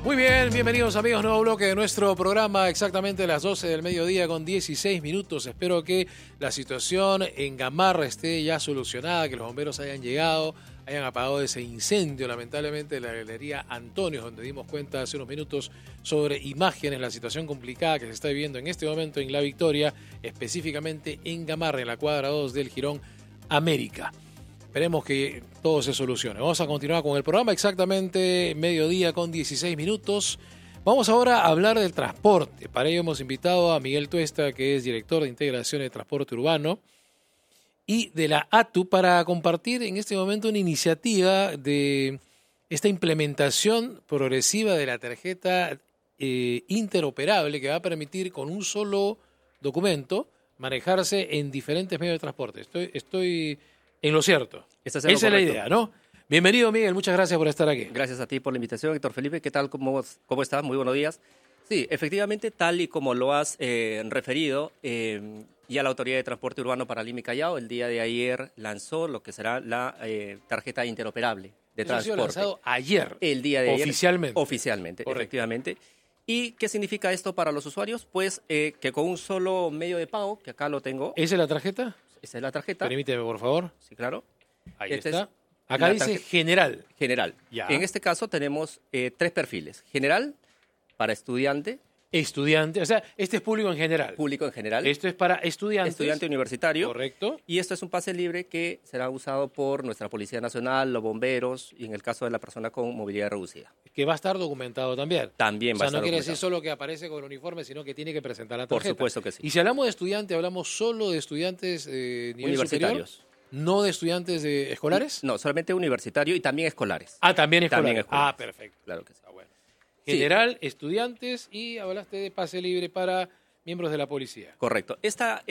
Muy bien, bienvenidos amigos, nuevo bloque de nuestro programa, exactamente a las 12 del mediodía con 16 minutos. Espero que la situación en Gamarra esté ya solucionada, que los bomberos hayan llegado, hayan apagado ese incendio, lamentablemente, de la galería Antonio, donde dimos cuenta hace unos minutos sobre imágenes, la situación complicada que se está viviendo en este momento en La Victoria, específicamente en Gamarra, en la cuadra 2 del Jirón América. Esperemos que todo se solucione. Vamos a continuar con el programa, exactamente mediodía con 16 minutos. Vamos ahora a hablar del transporte. Para ello hemos invitado a Miguel Tuesta, que es director de integración de transporte urbano, y de la ATU, para compartir en este momento una iniciativa de esta implementación progresiva de la tarjeta interoperable, que va a permitir con un solo documento manejarse en diferentes medios de transporte. Estoy en lo cierto. Esa es la idea, ¿no? Bienvenido, Miguel. Muchas gracias por estar aquí. Gracias a ti por la invitación, Héctor Felipe. ¿Qué tal? ¿Cómo estás? Muy buenos días. Sí, efectivamente, tal y como lo has referido, ya la Autoridad de Transporte Urbano para Lima y Callao el día de ayer lanzó lo que será la tarjeta interoperable de transporte. Eso ha sido lanzado ayer. El día de ayer. Oficialmente. Oficialmente, correcto. Efectivamente. ¿Y qué significa esto para los usuarios? Pues que con un solo medio de pago, que acá lo tengo. ¿Esa es la tarjeta? Esa es la tarjeta. Permíteme, por favor. Sí, claro. Ahí está. Acá dice general. General. Ya. En este caso tenemos tres perfiles. General, para estudiante. Estudiante, o sea, este es público en general. Público en general. Esto es para estudiantes. Estudiante universitario. Correcto. Y esto es un pase libre que será usado por nuestra Policía Nacional, los bomberos y en el caso de la persona con movilidad reducida. Que va a estar documentado también. También va a estar documentado. O sea, no quiere decir solo que aparece con el uniforme, sino que tiene que presentar la tarjeta. Por supuesto que sí. Y si hablamos de estudiante, ¿hablamos solo de estudiantes nivel universitarios superior? ¿No de estudiantes escolares? No, solamente universitario y también escolares. Ah, también escolares. También escolares. Ah, perfecto. Claro que sí. Ah, bueno. General, sí. Estudiantes y hablaste de pase libre para miembros de la policía. Correcto. Esta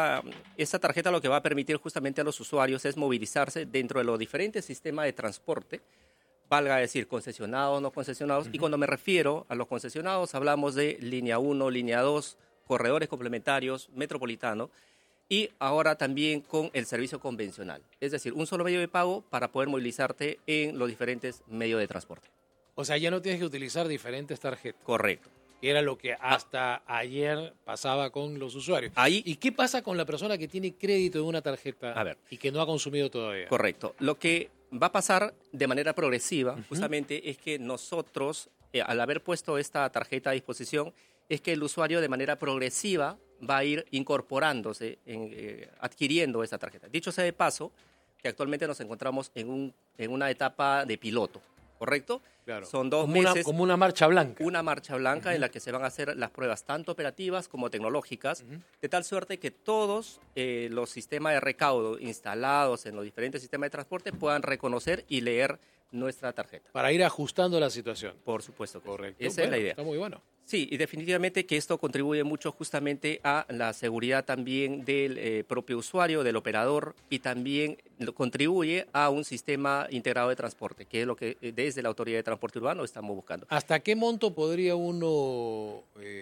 tarjeta lo que va a permitir justamente a los usuarios es movilizarse dentro de los diferentes sistemas de transporte, valga decir concesionados, no concesionados. Y cuando me refiero a los concesionados, hablamos de línea 1, línea 2, corredores complementarios, metropolitano, y ahora también con el servicio convencional. Es decir, un solo medio de pago para poder movilizarte en los diferentes medios de transporte. O sea, ya no tienes que utilizar diferentes tarjetas. Correcto. Que era lo que hasta ayer pasaba con los usuarios. ¿Y qué pasa con la persona que tiene crédito de una tarjeta y que no ha consumido todavía? Correcto. Lo que va a pasar de manera progresiva, justamente, es que nosotros, al haber puesto esta tarjeta a disposición, es que el usuario de manera progresiva va a ir incorporándose, adquiriendo esta tarjeta. Dicho sea de paso, que actualmente nos encontramos en una etapa de piloto, ¿correcto? Claro. Son 2 meses. Como una marcha blanca. Una marcha blanca en la que se van a hacer las pruebas tanto operativas como tecnológicas, de tal suerte que todos los sistemas de recaudo instalados en los diferentes sistemas de transporte puedan reconocer y leer nuestra tarjeta. Para ir ajustando la situación. Por supuesto. Correcto. Esa es la idea. Está muy bueno. Sí, y definitivamente que esto contribuye mucho justamente a la seguridad también del propio usuario, del operador, y también contribuye a un sistema integrado de transporte, que es lo que desde la Autoridad de Transporte Urbano estamos buscando. ¿Hasta qué monto podría uno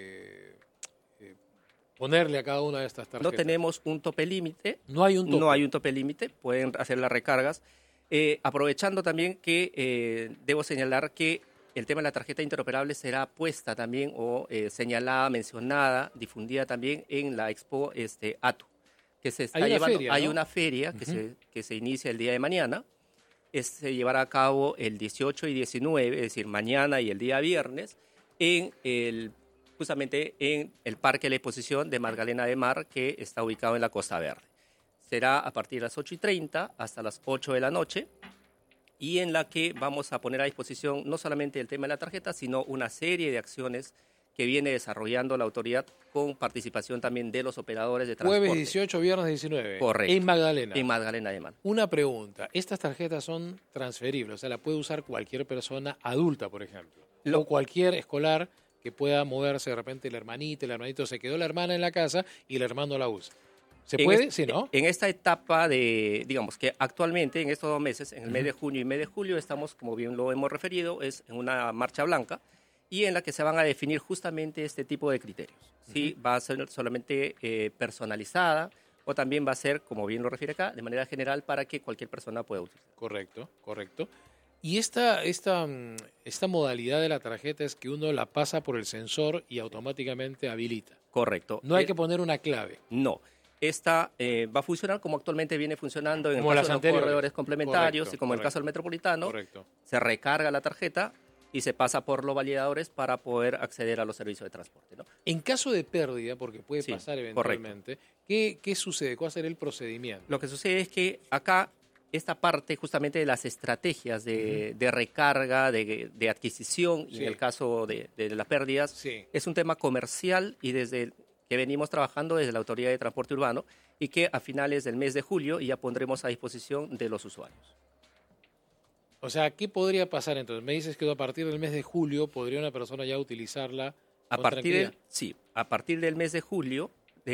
ponerle a cada una de estas tarjetas? No tenemos un tope límite. No hay un tope. No hay un tope límite, pueden hacer las recargas. Aprovechando también que debo señalar que el tema de la tarjeta interoperable será puesta también o señalada, mencionada, difundida también en la Expo ATU, que se está llevando. Feria, ¿no? Hay una feria que se inicia el día de mañana. Se llevará a cabo el 18 y 19, es decir, mañana y el día viernes, justamente en el Parque de la Exposición de Magdalena de Mar, que está ubicado en la Costa Verde. Será a partir de las 8:30 hasta las 8 de la noche, y en la que vamos a poner a disposición no solamente el tema de la tarjeta, sino una serie de acciones que viene desarrollando la autoridad con participación también de los operadores de transporte. Jueves 18, viernes 19. Correcto. En Magdalena. En Magdalena de Mar. Una pregunta. Estas tarjetas son transferibles, o sea, la puede usar cualquier persona adulta, por ejemplo. O cualquier escolar que pueda moverse de repente el hermanito se quedó la hermana en la casa y el hermano la usa. ¿Se puede? Sí, ¿no? En esta etapa digamos que actualmente, en estos 2 meses, en el mes de junio y mes de julio, estamos, como bien lo hemos referido, es en una marcha blanca y en la que se van a definir justamente este tipo de criterios. Sí, va a ser solamente personalizada o también va a ser, como bien lo refiere acá, de manera general para que cualquier persona pueda utilizar. Correcto. Y esta modalidad de la tarjeta es que uno la pasa por el sensor y automáticamente habilita. Correcto. No hay que poner una clave. No. Esta va a funcionar como actualmente viene funcionando en Como el las caso de los anteriores. corredores complementarios Correcto, y como en el caso del Metropolitano. Correcto. Se recarga la tarjeta y se pasa por los validadores para poder acceder a los servicios de transporte, ¿no? En caso de pérdida, porque puede Sí, pasar eventualmente, ¿qué sucede? ¿Cuál será el procedimiento? Lo que sucede es que acá esta parte justamente de las estrategias de recarga, de adquisición, y Sí. en el caso de las pérdidas, Sí. es un tema comercial y desde que venimos trabajando desde la Autoridad de Transporte Urbano y que a finales del mes de julio ya pondremos a disposición de los usuarios. O sea, ¿qué podría pasar entonces? Me dices que a partir del mes de julio podría una persona ya utilizarla A con partir tranquilidad. a partir del mes de julio,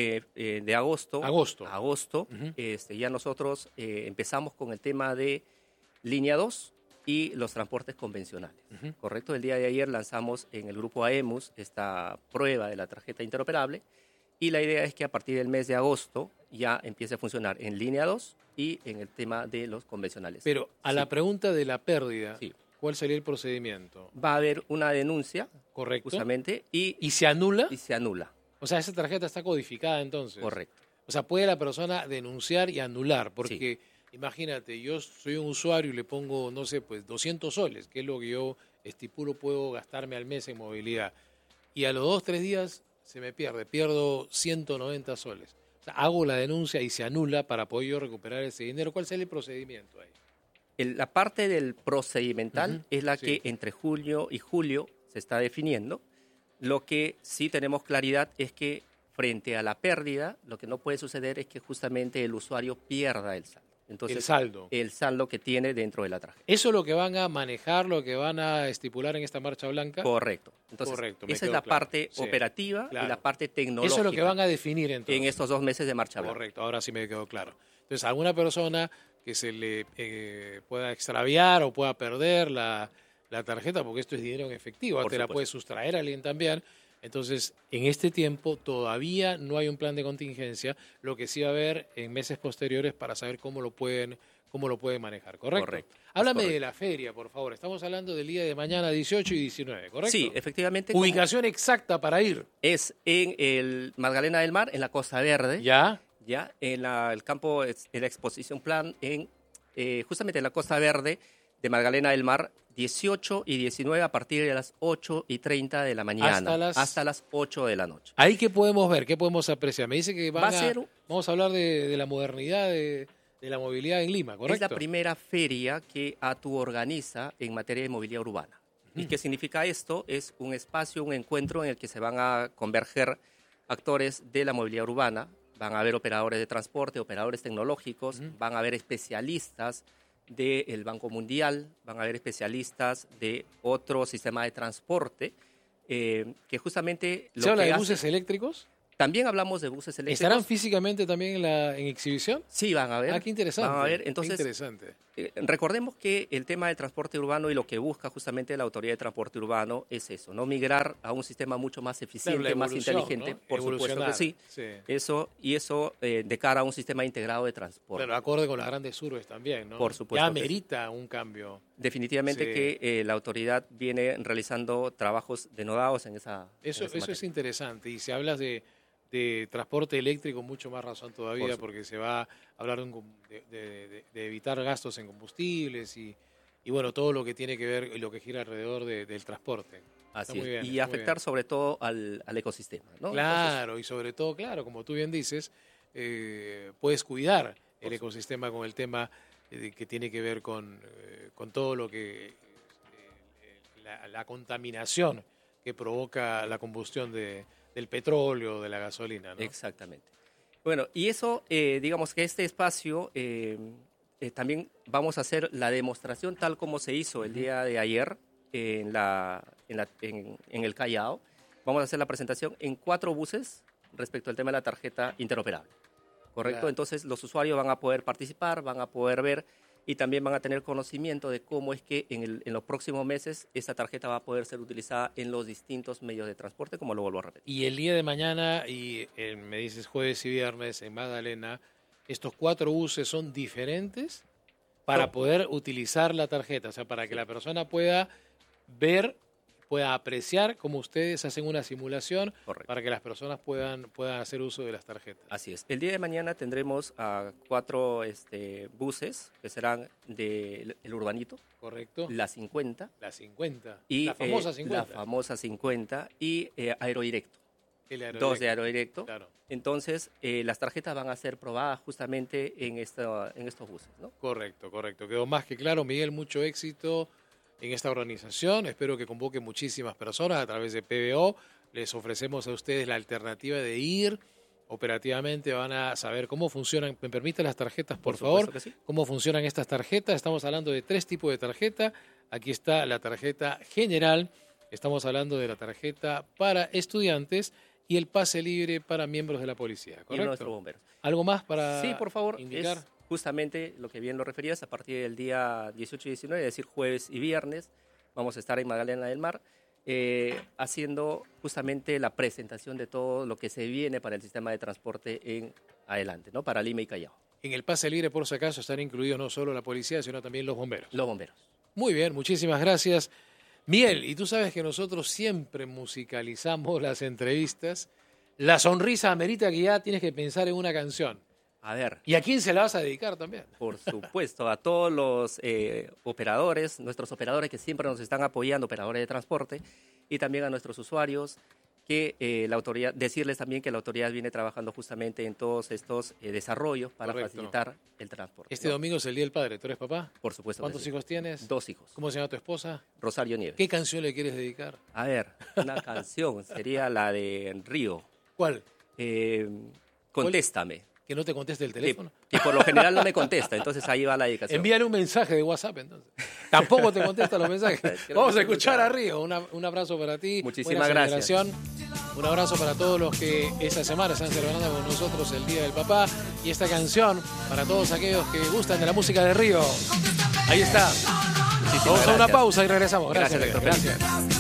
de agosto, Agosto. Ujú. ya nosotros empezamos con el tema de línea 2 y los transportes convencionales. Ujú. Correcto, el día de ayer lanzamos en el grupo AEMUS esta prueba de la tarjeta interoperable y la idea es que a partir del mes de agosto ya empiece a funcionar en línea 2 y en el tema de los convencionales. Pero a Sí, la pregunta de la pérdida, sí. ¿cuál sería el procedimiento? Va a haber una denuncia, ¿Correcto? justamente, ¿Y se anula? y se anula. O sea, esa tarjeta está codificada entonces. Correcto. O sea, puede la persona denunciar y anular, porque imagínate, yo soy un usuario y le pongo, no sé, pues 200 soles, que es lo que yo estipulo puedo gastarme al mes en movilidad. Y a los 2, 3 días se me pierdo 190 soles. O sea, hago la denuncia y se anula para poder yo recuperar ese dinero. ¿Cuál sería el procedimiento ahí? La parte del procedimental Ujú, es la sí. que entre junio y julio se está definiendo. Lo que sí tenemos claridad es que frente a la pérdida, lo que no puede suceder es que justamente el usuario pierda el saldo. Entonces, El saldo. el saldo que tiene dentro de la tarjeta. ¿Eso es lo que van a manejar, lo que van a estipular en esta marcha blanca? Correcto. Entonces, Correcto, me esa es quedó la claro. parte Sí, operativa claro. y la parte tecnológica Eso es lo que van a definir entonces. en estos 2 meses de marcha blanca. Correcto, ahora sí me quedó claro. Entonces, alguna persona que se le pueda extraviar o pueda perder la tarjeta, porque esto es dinero en efectivo, Por te la supuesto. puede sustraer a alguien también. Entonces, en este tiempo todavía no hay un plan de contingencia, lo que sí va a haber en meses posteriores para saber cómo lo pueden manejar, ¿correcto? Correcto, es Háblame de correcto. la feria, por favor. Estamos hablando del día de mañana 18 y 19, ¿correcto? Sí, efectivamente. como Ubicación exacta para ir. es en el Magdalena del Mar, en la Costa Verde. ¿Ya? Ya en el campo de la exposición plan justamente en la Costa Verde de Magdalena del Mar, 18 y 19 a partir de las 8:30 de la mañana hasta las 8 de la noche. Ahí qué podemos ver, qué podemos apreciar. Me dice que Va a ser- vamos a hablar de la modernidad de la movilidad en Lima, ¿correcto? Es la primera feria que ATU organiza en materia de movilidad urbana. ¿Y qué significa esto? Es un espacio, un encuentro en el que se van a converger actores de la movilidad urbana, van a haber operadores de transporte, operadores tecnológicos, van a haber especialistas del Banco Mundial, van a haber especialistas de otro sistema de transporte, que justamente lo ¿Se habla que de hace- buses eléctricos? También hablamos de buses eléctricos. ¿Estarán físicamente también en exhibición? Sí, van a ver. Ah, qué interesante. Van a ver. Qué Entonces, interesante. recordemos que el tema del transporte urbano y lo que busca justamente la Autoridad de Transporte Urbano es eso, ¿no? Migrar a un sistema mucho más eficiente, Claro, la más evolución, inteligente, ¿no? por supuesto que Evolucionar, sí. sí. Eso de cara a un sistema integrado de transporte. Claro, acorde con las grandes urbes también, ¿no? Por supuesto Ya que sí. amerita un cambio. Definitivamente Sí. que la autoridad viene realizando trabajos denodados en esa Eso es materia. interesante. Y si hablas de transporte eléctrico, mucho más razón todavía, Por supuesto. porque se va a hablar de evitar gastos en combustibles y bueno, todo lo que tiene que ver y lo que gira alrededor del transporte. Así Está muy es. bien, Y está muy afectar bien. sobre todo al ecosistema, ¿no? Claro, y sobre todo, claro, como tú bien dices, puedes cuidar el supuesto. ecosistema con el tema que tiene que ver con todo lo que la contaminación que provoca la combustión del petróleo, de la gasolina, ¿no? Exactamente. Bueno, y eso, digamos que este espacio también vamos a hacer la demostración tal como se hizo el día de ayer en el Callao. Vamos a hacer la presentación en 4 buses respecto al tema de la tarjeta interoperable. ¿Correcto? Claro. Entonces los usuarios van a poder participar, van a poder ver y también van a tener conocimiento de cómo es que en los próximos meses esta tarjeta va a poder ser utilizada en los distintos medios de transporte, como lo vuelvo a repetir. Y el día de mañana, y me dices jueves y viernes en Magdalena, ¿estos 4 buses son diferentes para poder utilizar la tarjeta, o sea, para que la persona pueda ver, pueda apreciar cómo ustedes hacen una simulación. Correcto. Para que las personas puedan hacer uso de las tarjetas. Así es. El día de mañana tendremos 4 buses que serán del Urbanito. Correcto. La 50. La 50. Y, la famosa 50. La famosa 50 y Aerodirecto. El Aerodirecto. 2 de Aerodirecto. Claro. Entonces, las tarjetas van a ser probadas justamente en estos buses, ¿no? Correcto. Quedó más que claro. Miguel, mucho éxito en esta organización. Espero que convoque muchísimas personas a través de PBO. Les ofrecemos a ustedes la alternativa de ir operativamente. Van a saber cómo funcionan. ¿Me permiten las tarjetas, por favor? Que sí. ¿Cómo funcionan estas tarjetas? Estamos hablando de 3 tipos de tarjeta. Aquí está la tarjeta general. Estamos hablando de la tarjeta para estudiantes y el pase libre para miembros de la policía, ¿correcto? Y nuestros bomberos. ¿Algo más para Sí, por favor. indicar? Es justamente lo que bien lo referías, a partir del día 18 y 19, es decir, jueves y viernes, vamos a estar en Magdalena del Mar, haciendo justamente la presentación de todo lo que se viene para el sistema de transporte en adelante, ¿no? Para Lima y Callao. En el pase libre, por si acaso, están incluidos no solo la policía, sino también los bomberos. Los bomberos. Muy bien, muchísimas gracias. Miel, y tú sabes que nosotros siempre musicalizamos las entrevistas. La sonrisa amerita que ya tienes que pensar en una canción. A ver. ¿Y a quién se la vas a dedicar también? Por supuesto, a todos los operadores, nuestros operadores que siempre nos están apoyando, operadores de transporte, y también a nuestros usuarios, que la autoridad, decirles también que la autoridad viene trabajando justamente en todos estos desarrollos para Correcto. facilitar el transporte. Este ¿no? domingo es el Día del Padre. ¿Tú eres papá? Por supuesto. ¿Cuántos hijos tienes? 2 hijos. ¿Cómo se llama tu esposa? Rosario Nieves. ¿Qué canción le quieres dedicar? A ver, una canción sería la de Río. ¿Cuál? Contéstame. Que no te conteste el teléfono. Que por lo general no me contesta, entonces ahí va la dedicación. Envíale un mensaje de WhatsApp, entonces. Tampoco te contesta los mensajes. Vamos a escuchar a Río. Un abrazo para ti. Muchísimas gracias. Un abrazo para todos los que esta semana están celebrando con nosotros el Día del Papá. Y esta canción para todos aquellos que gustan de la música de Río. Ahí está. Vamos a una pausa y regresamos. Gracias, Gracias, Héctor. Gracias.